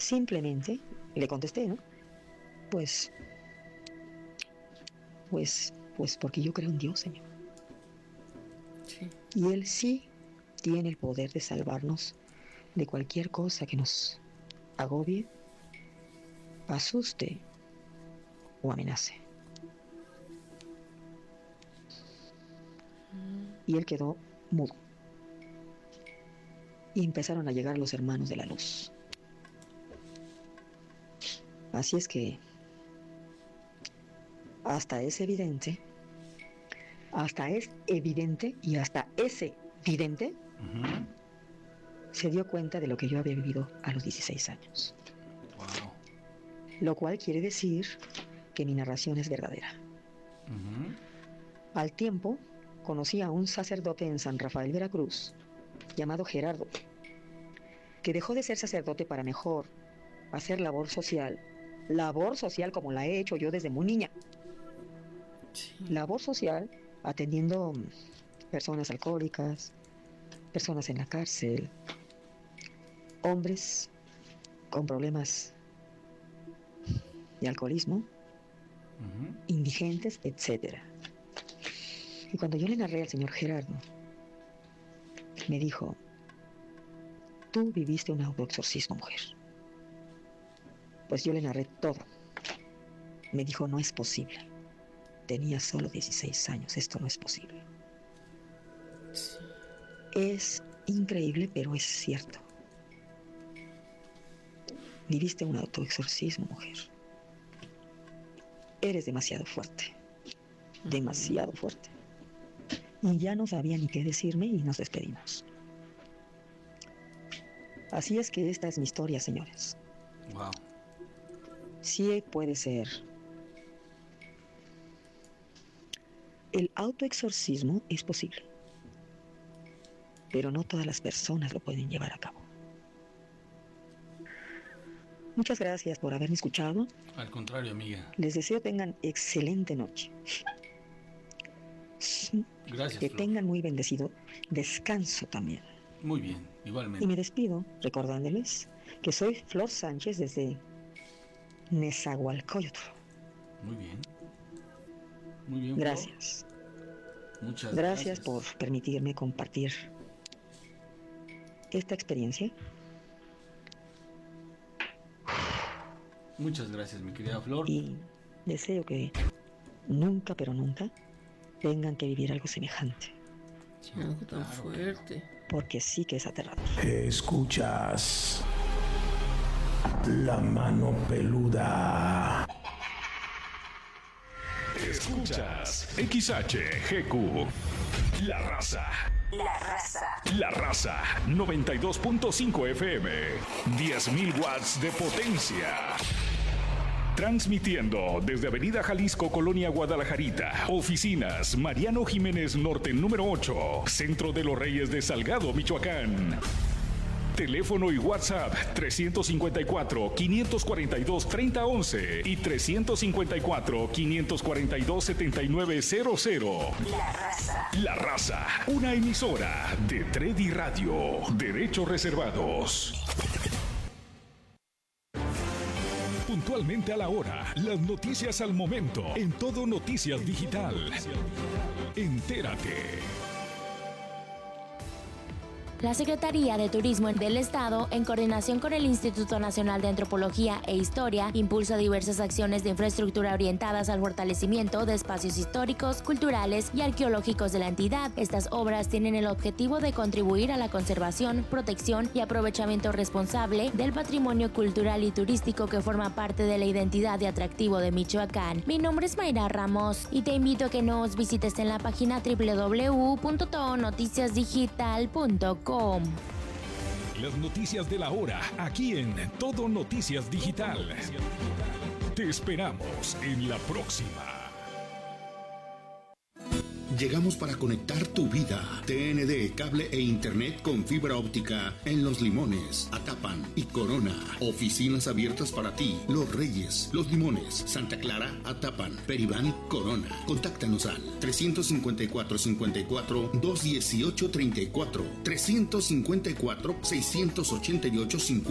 Simplemente le contesté, ¿no? Pues porque yo creo en Dios, Señor. Sí. Y Él sí tiene el poder de salvarnos de cualquier cosa que nos agobie, asuste o amenace. Y él quedó mudo. Y empezaron a llegar los hermanos de la luz. Así es que hasta es evidente y hasta ese vidente se dio cuenta de lo que yo había vivido a los 16 años. Wow. Lo cual quiere decir que mi narración es verdadera. Al tiempo, conocí a un sacerdote en San Rafael, Veracruz, llamado Gerardo, que dejó de ser sacerdote para mejor hacer labor social como la he hecho yo desde muy niña. Sí. Labor social atendiendo personas alcohólicas, personas en la cárcel, hombres con problemas de alcoholismo, indigentes, etc. Y cuando yo le narré al señor Gerardo, me dijo: tú viviste un autoexorcismo, mujer. Pues yo le narré todo. Me dijo: no es posible. Tenía solo 16 años, esto no es posible. Sí. Es increíble, pero es cierto. Viviste un autoexorcismo, mujer. Eres demasiado fuerte. Demasiado fuerte. Y ya no sabía ni qué decirme y nos despedimos. Así es que esta es mi historia, señores. Wow. Sí puede ser. El autoexorcismo es posible, pero no todas las personas lo pueden llevar a cabo. Muchas gracias por haberme escuchado. Al contrario, amiga. Les deseo tengan excelente noche. Gracias, que Flor. tengan muy bendecido descanso también. Muy bien, igualmente. Y me despido recordándoles que soy Flor Sánchez desde Nezahualcóyotl. Muy bien. Muy bien, Gracias. Flor. Muchas gracias por permitirme compartir esta experiencia. Muchas gracias, mi querida Flor. Y deseo que nunca, pero nunca, tengan que vivir algo semejante. Algo tan fuerte. Porque sí que es aterrador. Escuchas La Mano Peluda. Escuchas XHGQ. La Raza. La Raza. La Raza 92.5 FM. 10.000 watts de potencia. Transmitiendo desde Avenida Jalisco, Colonia Guadalajarita. Oficinas Mariano Jiménez Norte número 8. Centro de los Reyes de Salgado, Michoacán. Teléfono y WhatsApp 354-542-3011 y 354-542-7900. La Raza. La Raza, una emisora de Tredi Radio. Derechos reservados. Puntualmente a la hora, las noticias al momento, en Todo Noticias Digital. Entérate. La Secretaría de Turismo del Estado, en coordinación con el Instituto Nacional de Antropología e Historia, impulsa diversas acciones de infraestructura orientadas al fortalecimiento de espacios históricos, culturales y arqueológicos de la entidad. Estas obras tienen el objetivo de contribuir a la conservación, protección y aprovechamiento responsable del patrimonio cultural y turístico que forma parte de la identidad y atractivo de Michoacán. Mi nombre es Mayra Ramos y te invito a que nos visites en la página www.todonoticiasdigital.com. Las noticias de la hora, aquí en Todo Noticias Digital. Te esperamos en la próxima. Llegamos para conectar tu vida. TND, cable e internet con fibra óptica en Los Limones, Atapan y Corona. Oficinas abiertas para ti. Los Reyes, Los Limones, Santa Clara, Atapan, Peribán y Corona. Contáctanos al 354-54-218-34, 354-688-50.